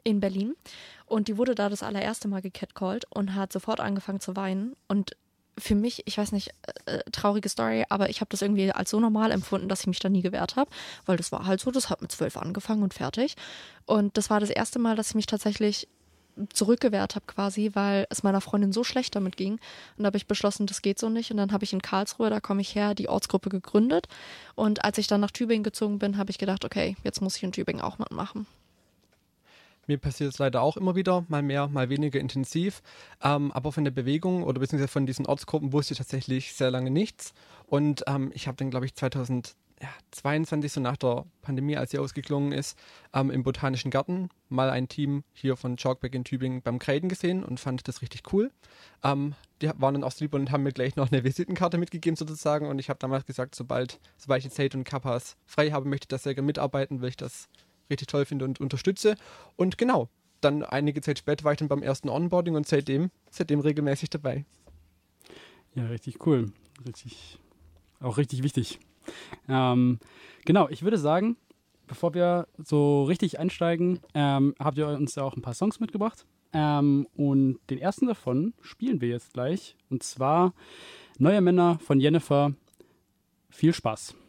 in Berlin und die wurde da das allererste Mal gecatcalled und hat sofort angefangen zu weinen und für mich, ich weiß nicht, traurige Story, aber ich habe das irgendwie als so normal empfunden, dass ich mich da nie gewehrt habe, weil das war halt so, das hat mit 12 angefangen und fertig. Und das war das erste Mal, dass ich mich tatsächlich zurückgewehrt habe quasi, weil es meiner Freundin so schlecht damit ging. Und da habe ich beschlossen, das geht so nicht. Und dann habe ich in Karlsruhe, da komme ich her, die Ortsgruppe gegründet. Und als ich dann nach Tübingen gezogen bin, habe ich gedacht, okay, jetzt muss ich in Tübingen auch mitmachen. Mir passiert es leider auch immer wieder, mal mehr, mal weniger intensiv. Aber von der Bewegung oder beziehungsweise von diesen Ortsgruppen wusste ich tatsächlich sehr lange nichts. Und ich habe dann, glaube ich, 2022, so nach der Pandemie, als sie ausgeklungen ist, im Botanischen Garten mal ein Team hier von Chalkback in Tübingen beim Graden gesehen und fand das richtig cool. Die waren dann auch so lieb und haben mir gleich noch eine Visitenkarte mitgegeben sozusagen. Und ich habe damals gesagt, sobald ich die Zeit und Kappas frei habe, möchte ich das sehr gerne mitarbeiten, weil ich das richtig toll finde und unterstütze. Und genau, dann einige Zeit später war ich dann beim ersten Onboarding und seitdem regelmäßig dabei. Ja, richtig cool. Auch richtig wichtig. Genau, ich würde sagen, bevor wir so richtig einsteigen, habt ihr uns ja auch ein paar Songs mitgebracht. Und den ersten davon spielen wir jetzt gleich. Und zwar Neue Männer von Jennifer. Viel Spaß.